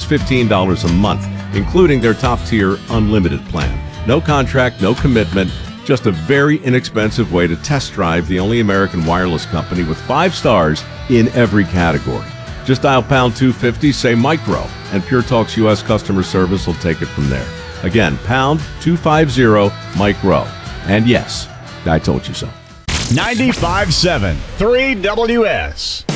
just $15 a month, including their top-tier unlimited plan. No contract, no commitment, just a very inexpensive way to test drive the only American wireless company with 5 stars in every category. Just dial pound 250, say micro, and Pure Talk's U.S. customer service will take it from there. Again, pound 250 micro. And yes, I told you so. 95.7 3WS.